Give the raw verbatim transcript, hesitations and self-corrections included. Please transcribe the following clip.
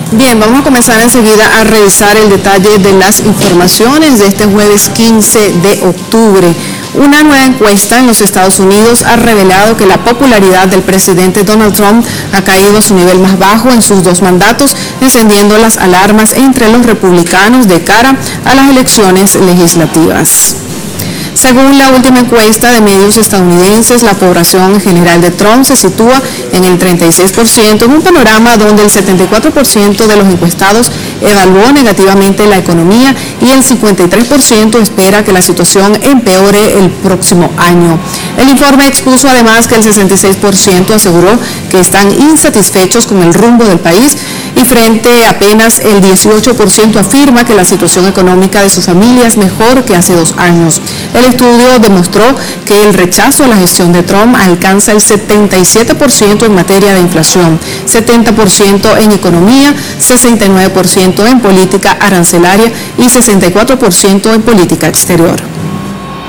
Bien, vamos a comenzar enseguida a revisar el detalle de las informaciones de este jueves quince de octubre. Una nueva encuesta en los Estados Unidos ha revelado que la popularidad del presidente Donald Trump ha caído a su nivel más bajo en sus dos mandatos, encendiendo las alarmas entre los republicanos de cara a las elecciones legislativas. Según la última encuesta de medios estadounidenses, la población general de Trump se sitúa en el treinta y seis por ciento, en un panorama donde el setenta y cuatro por ciento de los encuestados evaluó negativamente la economía y el cincuenta y tres por ciento espera que la situación empeore el próximo año. El informe expuso además que el sesenta y seis por ciento aseguró que están insatisfechos con el rumbo del país y frente a apenas el dieciocho por ciento afirma que la situación económica de su familia es mejor que hace dos años. El estudio demostró que el rechazo a la gestión de Trump alcanza el setenta y siete por ciento en materia de inflación, setenta por ciento en economía, sesenta y nueve por ciento en política arancelaria y sesenta y cuatro por ciento en política exterior.